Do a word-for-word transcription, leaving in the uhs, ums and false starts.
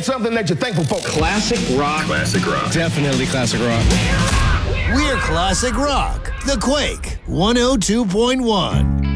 something that you're thankful for. Classic rock. Classic rock. Definitely classic rock. We're Classic Rock. The Quake one oh two point one.